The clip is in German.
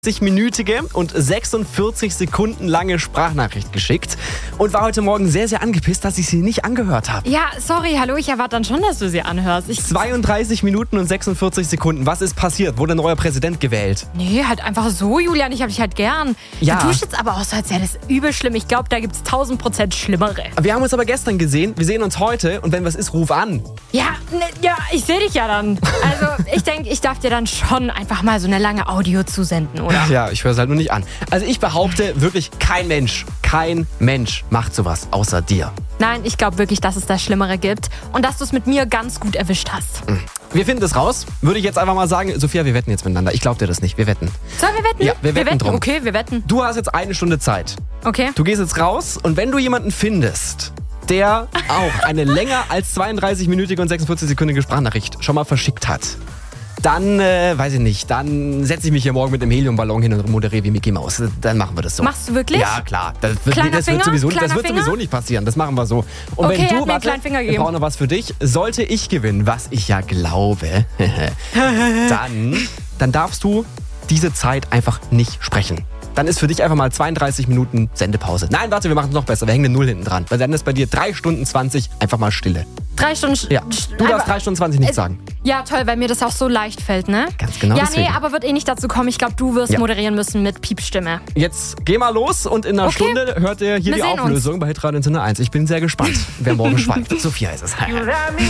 minütige und 46 Sekunden lange Sprachnachricht geschickt und war heute Morgen sehr, sehr angepisst, dass ich sie nicht angehört habe. Ja, sorry, hallo, ich erwarte dann schon, dass du sie anhörst. 32 Minuten und 46 Sekunden. Was ist passiert? Wurde ein neuer Präsident gewählt? Nee, halt einfach so, Julian, ich hab dich halt gern. Ja. Du tust jetzt aber auch so, als wäre das übel schlimm. Ich glaube, da gibt's 1000% Schlimmere. Wir haben uns aber gestern gesehen, wir sehen uns heute und wenn was ist, ruf an. Ja, ich sehe dich ja dann. Also, ich denke, ich darf dir dann schon einfach mal so eine lange Audio zusenden, oder? Ja, ich höre es halt nur nicht an. Also ich behaupte wirklich, kein Mensch macht sowas außer dir. Nein, ich glaube wirklich, dass es das Schlimmere gibt und dass du es mit mir ganz gut erwischt hast. Wir finden es raus. Würde ich jetzt einfach mal sagen, Sophia, wir wetten jetzt miteinander. Ich glaube dir das nicht. Wir wetten. Sollen wir wetten? Ja, wir wetten drum. Okay, wir wetten. Du hast jetzt 1 Stunde Zeit. Okay. Du gehst jetzt raus und wenn du jemanden findest, der auch eine länger als 32-minütige und 46-sekündige Sprachnachricht schon mal verschickt hat, dann, weiß ich nicht, dann setze ich mich hier morgen mit dem Heliumballon hin und moderiere wie Mickey Mouse. Dann machen wir das so. Machst du wirklich? Ja, klar. Das wird Finger? sowieso nicht passieren. Das machen wir so. Und Okay, wenn er du, hat mir einen kleinen Finger wir gegeben. brauchen noch was für dich. Sollte ich gewinnen, was ich ja glaube, dann darfst du diese Zeit einfach nicht sprechen. Dann ist für dich einfach mal 32 Minuten Sendepause. Nein, warte, wir machen es noch besser. Wir hängen eine 0 hinten dran. Weil dann ist bei dir 3 Stunden 20 einfach mal Stille. 3 Stunden... Ja, du darfst 3 Stunden 20 nichts sagen. Ja, toll, weil mir das auch so leicht fällt, ne? Ganz genau Ja, deswegen. nee, aber wird eh nicht dazu kommen. Ich glaube, du wirst Ja. moderieren müssen mit Piepstimme. Jetzt geh mal los und in einer Okay. Stunde hört ihr hier Wir die sehen uns. Auflösung bei Hitradio 1. Ich bin sehr gespannt, wer morgen schweigt. Sophia ist es.